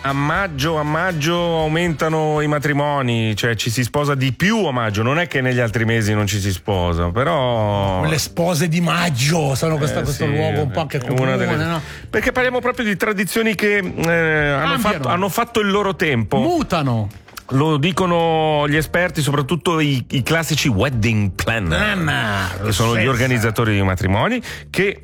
a maggio aumentano i matrimoni, cioè ci si sposa di più a maggio, non è che negli altri mesi non ci si sposa, però le spose di maggio sono questo luogo un po' che comune, no? Perché parliamo proprio di tradizioni che hanno fatto il loro tempo. Mutano. Lo dicono gli esperti, soprattutto i classici wedding planner, che sono gli organizzatori di matrimoni, che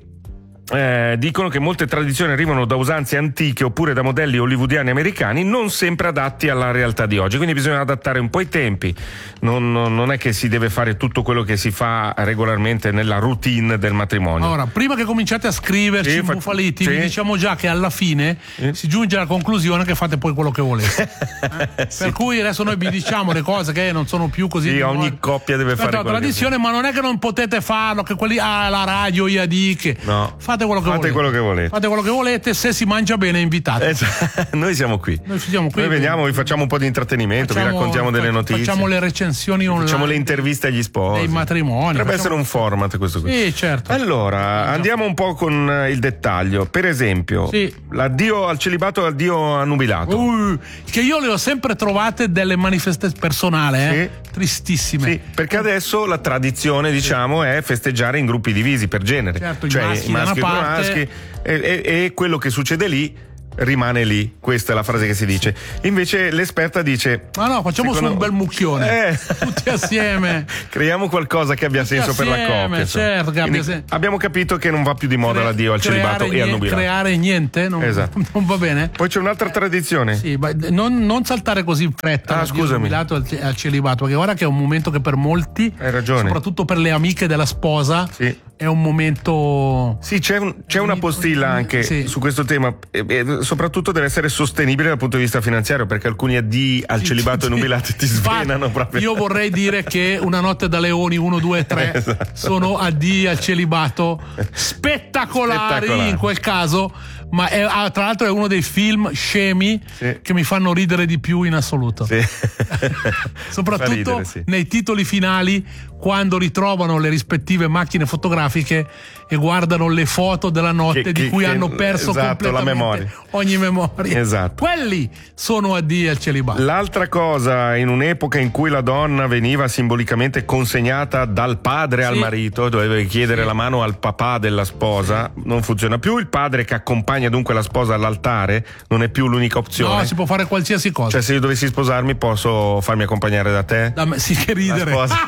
dicono che molte tradizioni arrivano da usanze antiche oppure da modelli hollywoodiani americani non sempre adatti alla realtà di oggi, quindi bisogna adattare un po' i tempi, non è che si deve fare tutto quello che si fa regolarmente nella routine del matrimonio. Ora, prima che cominciate a scriverci imbufaliti, vi diciamo già che alla fine si giunge alla conclusione che fate poi quello che volete. Per cui adesso noi vi diciamo le cose che non sono più così. Sì, ogni coppia deve fare la tradizione, ma non è che non potete farlo, che quelli la radio io dico. No. Fate quello che volete. Fate quello che volete, se si mangia bene invitate. Noi siamo qui. Noi veniamo, vi facciamo un po' di intrattenimento, vi raccontiamo delle notizie. Facciamo le recensioni online. Facciamo le interviste agli sposi. Dei matrimoni. Potrebbe essere un format questo qui. Sì, certo. Allora, andiamo un po' con il dettaglio. Per esempio, l'addio al celibato e l'addio al nubilato. Che io le ho sempre trovate delle manifestazioni personali, tristissime. Sì, perché adesso la tradizione, diciamo, è festeggiare in gruppi divisi per genere. Certo, cioè i maschi da una parte, e quello che succede lì rimane lì, questa è la frase che si dice. Invece l'esperta dice: ma no, facciamo su un bel mucchione tutti assieme, creiamo qualcosa che abbia senso per la coppia. Certo, abbiamo capito che non va più di moda l'addio al celibato e al nubilato. Creare niente non va bene. Poi c'è un'altra tradizione. Sì, non saltare così in fretta al nubilato e al celibato, perché guarda che è un momento che per molti, hai ragione, soprattutto per le amiche della sposa, è un momento. Sì, c'è una postilla anche su questo tema. Soprattutto deve essere sostenibile dal punto di vista finanziario, perché alcuni addii al celibato e nubilato ti svenano proprio. Io vorrei dire che Una notte da leoni 1, 2 e 3 sono addii al celibato spettacolari in quel caso, ma tra l'altro è uno dei film scemi che mi fanno ridere di più in assoluto. Soprattutto nei titoli finali, quando ritrovano le rispettive macchine fotografiche e guardano le foto della notte di cui hanno perso completamente ogni memoria. Esatto. Quelli sono addii al celibato. L'altra cosa, in un'epoca in cui la donna veniva simbolicamente consegnata dal padre al marito, doveva chiedere la mano al papà della sposa, non funziona più. Il padre che accompagna dunque la sposa all'altare non è più l'unica opzione. No, si può fare qualsiasi cosa. Cioè, se io dovessi sposarmi, posso farmi accompagnare da te? Sì, che ridere.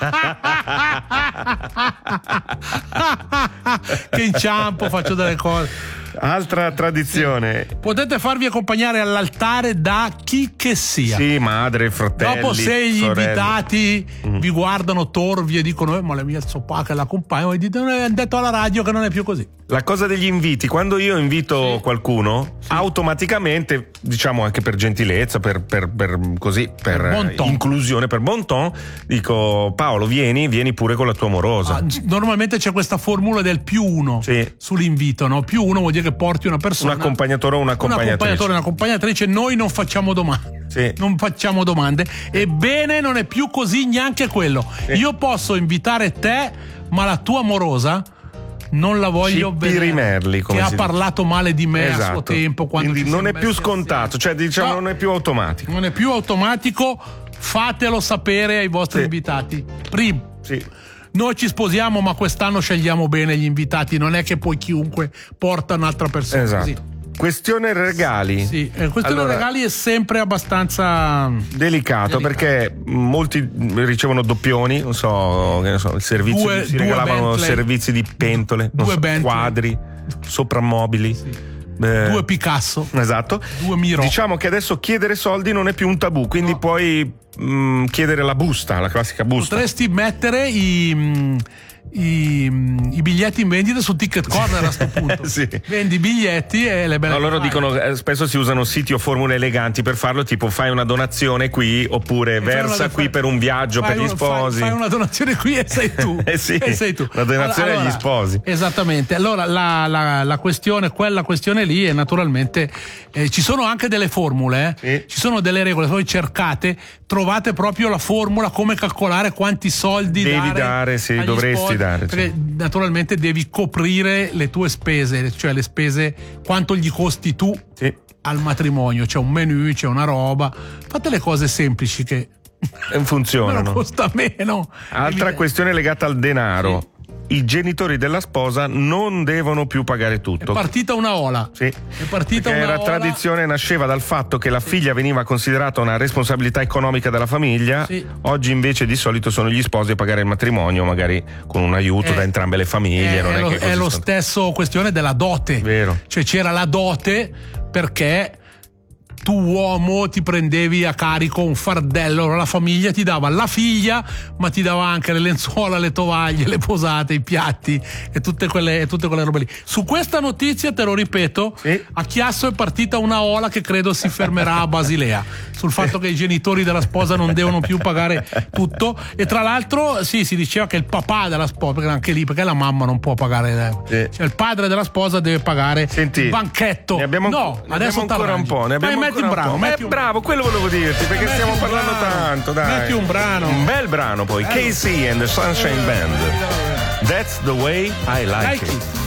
Che inciampo, faccio delle cose. Altra tradizione. Potete farvi accompagnare all'altare da chi che sia. Sì, madre, fratelli. Dopo, se gli sorelle, invitati vi guardano torvi e dicono ma la mia zoppa che l'accompagna, e dite hanno detto alla radio che non è più così. La cosa degli inviti, quando io invito qualcuno, automaticamente, diciamo anche per gentilezza, per inclusione, per bon ton, dico: Paolo, vieni pure con la tua amorosa. Normalmente c'è questa formula del +1 sull'invito, no? +1 vuol dire che porti una persona, un accompagnatore o un'accompagnatrice. Noi non facciamo domande. Non facciamo domande. Ebbene, non è più così neanche quello. Io posso invitare te, ma la tua amorosa non la voglio bene, che ha parlato male di me a suo tempo. Quindi non è più scontato, cioè diciamo non è più automatico. Non è più automatico, fatelo sapere ai vostri invitati. Noi ci sposiamo, ma quest'anno scegliamo bene gli invitati, non è che poi chiunque porta un'altra persona. Esatto. Questione regali. Regali è sempre abbastanza delicato, perché molti ricevono doppioni, non so, il servizio, si regalavano Bentley, servizi di pentole, quadri, soprammobili. 2 Picasso. Esatto. 2 Miro. Diciamo che adesso chiedere soldi non è più un tabù, quindi puoi chiedere la busta, la classica busta. Potresti mettere i biglietti in vendita su Ticket Corner a sto punto. Vendi i biglietti e le belle. Loro dicono spesso si usano siti o formule eleganti per farlo, tipo fai una donazione qui, oppure versa qui per un viaggio per gli sposi. Fai una donazione qui e sei tu. Sei tu. La donazione agli sposi. Esattamente. Allora la questione, quella questione lì è naturalmente ci sono anche delle formule, ci sono delle regole, voi cercate, trovate proprio la formula come calcolare quanti soldi devi dare, dovresti dare. Perché naturalmente devi coprire le tue spese, cioè le spese, quanto gli costi tu al matrimonio, c'è un menù, c'è una roba, fate le cose semplici che funzionano, costa meno. Altra questione legata al denaro. Sì. I genitori della sposa non devono più pagare tutto. È partita una ola. Sì. Era tradizione, nasceva dal fatto che la figlia veniva considerata una responsabilità economica della famiglia. Sì. Oggi invece di solito sono gli sposi a pagare il matrimonio, magari con un aiuto da entrambe le famiglie. È lo stesso questione della dote. Vero. Cioè c'era la dote perché tu uomo ti prendevi a carico un fardello, la famiglia ti dava la figlia, ma ti dava anche le lenzuola, le tovaglie, le posate, i piatti e tutte quelle robe lì. Su questa notizia, te lo ripeto, sì, a Chiasso è partita una ola che credo si fermerà a Basilea, sul fatto che i genitori della sposa non devono più pagare tutto. E tra l'altro si diceva che il papà della sposa, perché anche lì, perché la mamma non può pagare, cioè il padre della sposa deve pagare il banchetto. Adesso ancora un po', metti un brano, bravo, quello volevo dirti, perché stiamo parlando tanto, dai. Metti un brano. Un bel brano poi, KC and the Sunshine Band. That's the way I like it.